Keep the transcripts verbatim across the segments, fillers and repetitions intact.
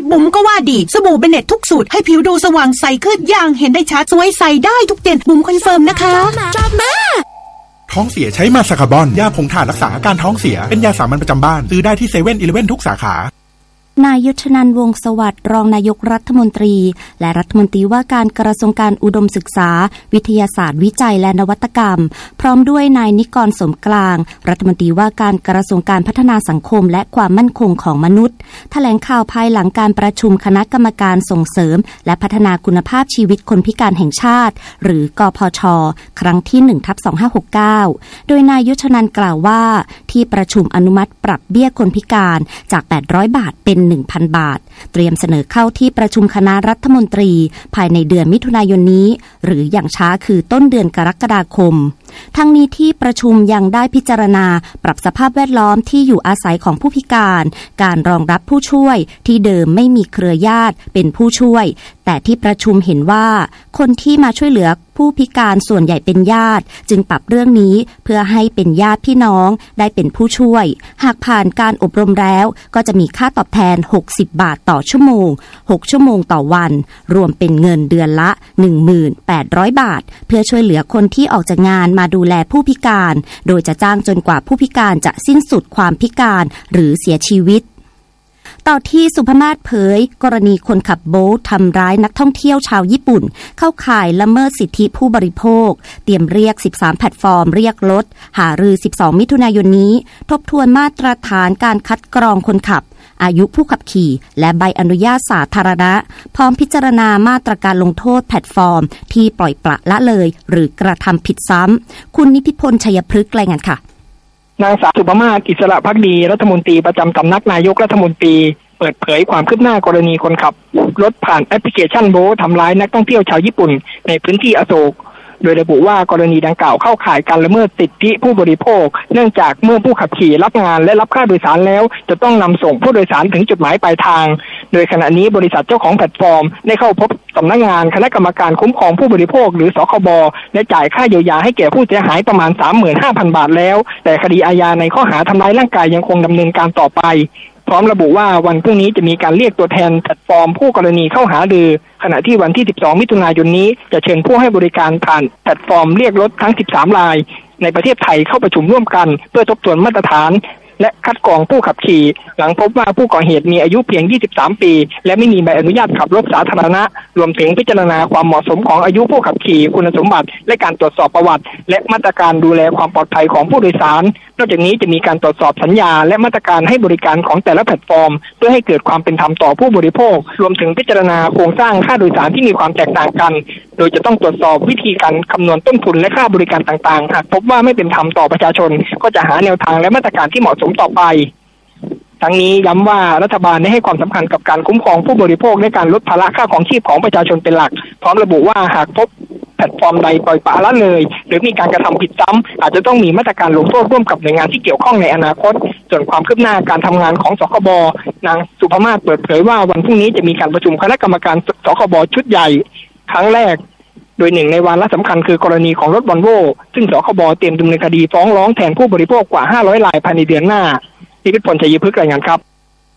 บุ๋มก็ว่าดีสบู่เบเน็ตทุกสูตรให้ผิวดูสว่างใสขึ้นอย่างเห็นได้ชัดสวยใสได้ทุกเดือนบุ๋มคอนเฟิร์มนะคะชอบมากท้องเสียใช้มาสคาบอนยาผงถ่านรักษาอาการท้องเสียเป็นยาสามัญประจำบ้านซื้อได้ที่เซเว่นอีเลฟเว่นทุกสาขานายยุทธนันท์วงศ์สวัสดิ์รองนายกรัฐมนตรีและรัฐมนตรีว่าการกระทรวงการอุดมศึกษาวิทยาศาสตร์วิจัยและนวัตกรรมพร้อมด้วยนายนิกรสมกลางรัฐมนตรีว่าการกระทรวงการพัฒนาสังคมและความมั่นคงของมนุษย์แถลงข่าวภายหลังการประชุมคณะกรรมการส่งเสริมและพัฒนาคุณภาพชีวิตคนพิการแห่งชาติหรือกพช.ครั้งที่ หนึ่งทับสองพันห้าร้อยหกสิบเก้า โดยนายยุทธนันท์กล่าวว่าที่ประชุมอนุมัติปรับเบี้ยคนพิการจากแปดร้อยบาทเป็น หนึ่งพันบาทเตรียมเสนอเข้าที่ประชุมคณะรัฐมนตรีภายในเดือนมิถุนายนนี้หรืออย่างช้าคือต้นเดือนกรกฎาคมทั้งนี้ที่ประชุมยังได้พิจารณาปรับสภาพแวดล้อมที่อยู่อาศัยของผู้พิการการรองรับผู้ช่วยที่เดิมไม่มีเครือญาติเป็นผู้ช่วยแต่ที่ประชุมเห็นว่าคนที่มาช่วยเหลือผู้พิการส่วนใหญ่เป็นญาติจึงปรับเรื่องนี้เพื่อให้เป็นญาติพี่น้องได้เป็นผู้ช่วยหากผ่านการอบรมแล้วก็จะมีค่าตอบแทนหกสิบบาทต่อชั่วโมงหกชั่วโมงต่อวันรวมเป็นเงินเดือนละ หนึ่งพันแปดร้อย บาทเพื่อช่วยเหลือคนที่ออกจากงานมาดูแลผู้พิการโดยจะจ้างจนกว่าผู้พิการจะสิ้นสุดความพิการหรือเสียชีวิตต่อที่สุภมาศเผยกรณีคนขับโบ๊ททำร้ายนักท่องเที่ยวชาวญี่ปุ่นเข้าข่ายละเมิดสิทธิผู้บริโภคเตรียมเรียกสิบสามแพลตฟอร์มเรียกรถหารือสิบสองมิถุนายนนี้ทบทวนมาตรฐานการคัดกรองคนขับอายุผู้ขับขี่และใบอนุญาตสาธารณะพร้อมพิจารณามาตรการลงโทษแพลตฟอร์มที่ปล่อยปละละเลยหรือกระทำผิดซ้ำคุณนิติพลชัยพฤกษ์รายงานค่ะนางสาวสุภมาศอิสระภักดีรัฐมนตรีประจำสำนักนายกรัฐมนตรีเปิดเผยความคืบหน้ากรณีคนขับรถผ่านแอปพลิเคชันโบ๊ททำร้ายนักท่องเที่ยวชาวญี่ปุ่นในพื้นที่อโศกโดยระบุว่ากรณีดังกล่าวเข้าข่ายการละเมิดสิทธิผู้บริโภคเนื่องจากเมื่อผู้ขับขี่รับงานและรับค่าโดยสารแล้วจะต้องนำส่งผู้โดยสารถึงจุดหมายปลายทางโดยขณะนี้บริษัทเจ้าของแพลตฟอร์มได้เข้าพบสำนักงานคณะกรรมการคุ้มครองผู้บริโภคหรือสคบและจ่ายค่าเยียวยาให้แก่ผู้เสียหายประมาณ สามหมื่นห้าพัน บาทแล้วแต่คดีอาญาในข้อหาทำร้ายร่างกายยังคงดำเนินการต่อไปพร้อมระบุว่าวันพรุ่งนี้จะมีการเรียกตัวแทนแพลตฟอร์มผู้กรณีเข้าหารือขณะที่วันที่สิบสองมิถุนายนนี้จะเชิญผู้ให้บริการผ่านแพลตฟอร์มเรียกรถทั้งสิบสามรายในประเทศไทยเข้าประชุมร่วมกันเพื่อทบทวนมาตรฐานและคัดกรองผู้ขับขี่หลังพบว่าผู้ก่อเหตุมีอายุเพียงยี่สิบสามปีและไม่มีใบอนุญาตขับรถสาธารณะรวมถึงพิจารณาความเหมาะสมของอายุผู้ขับขี่คุณสมบัติและการตรวจสอบประวัติและมาตรการดูแลความปลอดภัยของผู้โดยสารนอกจากนี้จะมีการตรวจสอบสัญญาและมาตรการให้บริการของแต่ละแพลตฟอร์มเพื่อให้เกิดความเป็นธรรมต่อผู้บริโภครวมถึงพิจารณาโครงสร้างค่าโดยสารที่มีความแตกต่างกันโดยจะต้องตรวจสอบวิธีการคำนวณต้นทุนและค่าบริการต่างๆหากพบว่าไม่เป็นธรรมต่อประชาชนก็จะหาแนวทางและมาตรการที่เหมาะสมต่อไปทั้งนี้ย้ำว่ารัฐบาลได้ให้ความสำคัญกับการคุ้มครองผู้บริโภคและการลดภาระค่าครองชีพของประชาชนเป็นหลักพร้อมระบุว่าหากพบแพลตฟอร์มใดปล่อยปละละเลยหรือมีการกระทำผิดซ้ำอาจจะต้องมีมาตรการลงโทษร่วมกับหน่วยงานที่เกี่ยวข้องในอนาคตส่วนความคืบหน้าการทำงานของสคบนางสุภมาศเปิดเผยว่าวันพรุ่งนี้จะมีการประชุมคณะกรรมการสคบชุดใหญ่ครั้งแรกโดยหนึ่งในวาระสำคัญคือกรณีของรถวอลโว่ซึ่งสคบเตรียมดำเนินคดีฟ้องร้องแทนผู้บริโภคกว่าห้าร้อยรายภายในเดือนหน้านิติพลชัยพฤกษ์รายงานครับ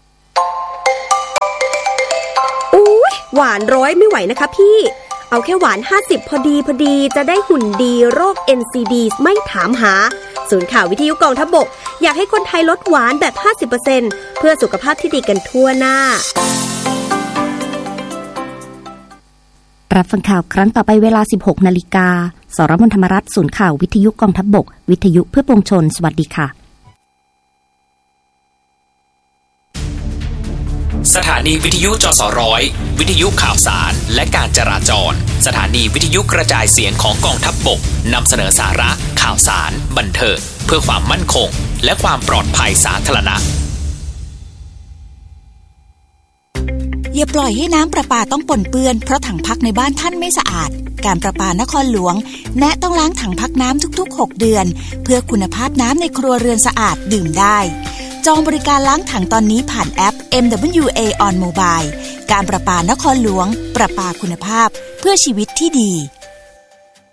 อุ๊ยหวานร้อยไม่ไหวนะคะพี่เอาแค่หวานห้าสิบพอดีพอดีจะได้หุ่นดีโรค เอ็น ซี ดี ไม่ถามหาศูนย์ข่าววิทยุกองทัพบกอยากให้คนไทยลดหวานแบบ ห้าสิบเปอร์เซ็นต์ เพื่อสุขภาพที่ดีกันทั่วหน้ารับฟังข่าวครั้งต่อไปเวลา สิบหกนาฬิกา สรมนธรรมรัตน์ศูนย์ข่าววิทยุกองทัพบกวิทยุเพื่อปวงชนสวัสดีค่ะสถานีวิทยุจสร้อยวิทยุข่าวสารและการจราจรสถานีวิทยุกระจายเสียงของกองทัพบกนำเสนอสาระข่าวสารบันเทิงเพื่อความมั่นคงและความปลอดภัยสาธารณะอย่าปล่อยให้น้ำประปาต้องปนเปื้อนเพราะถังพักในบ้านท่านไม่สะอาดการประปานครหลวงแนะต้องล้างถังพักน้ำทุกๆหกเดือนเพื่อคุณภาพน้ำในครัวเรือนสะอาดดื่มได้จองบริการล้างถังตอนนี้ผ่านแอป เอ็ม ดับเบิลยู เอ on Mobile การประปานครหลวงประปาคุณภาพเพื่อชีวิตที่ดี